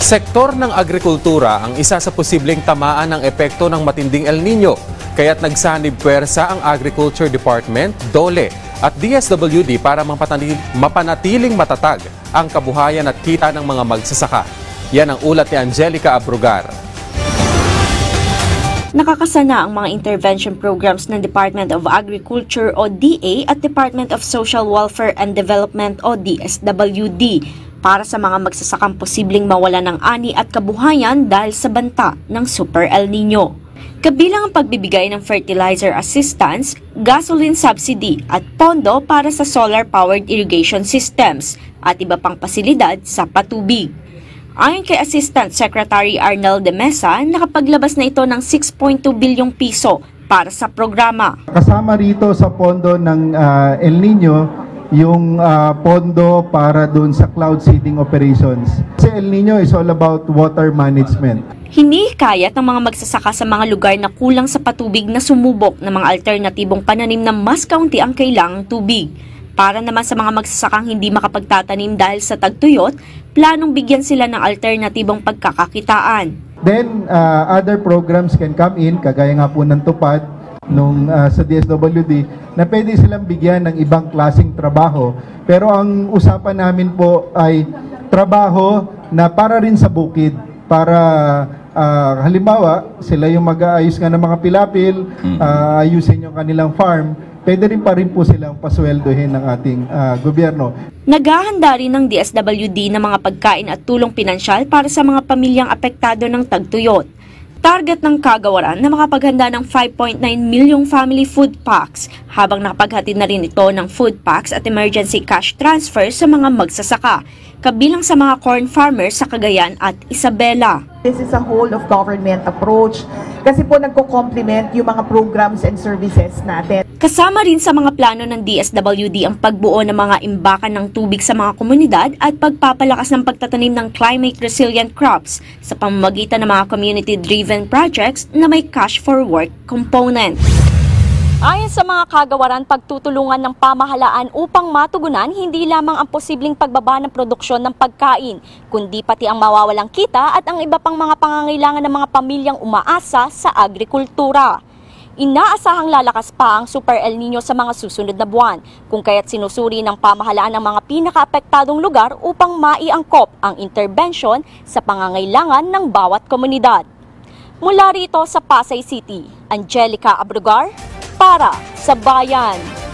Sektor ng agrikultura ang isa sa posibleng tamaan ng epekto ng matinding El Nino. Kaya't nagsanib puwersa ang Agriculture Department, DOLE at DSWD para mapanatiling matatag ang kabuhayan at kita ng mga magsasaka. Yan ang ulat ni Angelica Abrugar. Nakakasana ang mga intervention programs ng Department of Agriculture o DA at Department of Social Welfare and Development o DSWD para sa mga magsasakang posibleng mawala ng ani at kabuhayan dahil sa banta ng Super El Nino. Kabilang ang pagbibigay ng fertilizer assistance, gasoline subsidy at pondo para sa solar-powered irrigation systems at iba pang pasilidad sa patubig. Ayon kay Assistant Secretary Arnel de Mesa, nakapaglabas na ito ng 6.2 bilyong piso para sa programa. Kasama rito sa pondo ng El Nino, yung pondo para dun sa cloud seeding operations. Kasi El Nino is all about water management. Hinihikayat ng mga magsasaka sa mga lugar na kulang sa patubig na sumubok ng mga alternatibong pananim na mas kaunti ang kailangang tubig. Para naman sa mga magsasakang hindi makapagtatanim dahil sa tagtuyot, planong bigyan sila ng alternatibong pagkakakitaan. Then, other programs can come in, kagaya nga po ng tupad nung sa DSWD, na pwede silang bigyan ng ibang klaseng trabaho. Pero ang usapan namin po ay trabaho na para rin sa bukid. Para halimbawa, sila yung mag-aayos nga ng mga pilapil, ayusin yung kanilang farm, pwede rin pa rin po silang pasweldohin ng ating gobyerno. Naghahanda rin ng DSWD ng mga pagkain at tulong pinansyal para sa mga pamilyang apektado ng tagtuyot. Target ng kagawaran na makapaghanda ng 5.9 milyong family food packs, habang nakapaghatid na rin ito ng food packs at emergency cash transfer sa mga magsasaka, kabilang sa mga corn farmers sa Cagayan at Isabela. This is a whole of government approach kasi po nagko-complement yung mga programs and services natin. Kasama rin sa mga plano ng DSWD ang pagbuo ng mga imbakan ng tubig sa mga komunidad at pagpapalakas ng pagtatanim ng climate resilient crops sa pamamagitan ng mga community-driven projects na may cash for work component. Ayon sa mga kagawaran, pagtutulungan ng pamahalaan upang matugunan hindi lamang ang posibleng pagbaba ng produksyon ng pagkain, kundi pati ang mawawalang kita at ang iba pang mga pangangailangan ng mga pamilyang umaasa sa agrikultura. Inaasahang lalakas pa ang Super El Nino sa mga susunod na buwan, kung kaya't sinusuri ng pamahalaan ang mga pinakaapektadong lugar upang maiangkop ang intervention sa pangangailangan ng bawat komunidad. Mula rito sa Pasay City, Angelica Abrugar, para sa Bayan.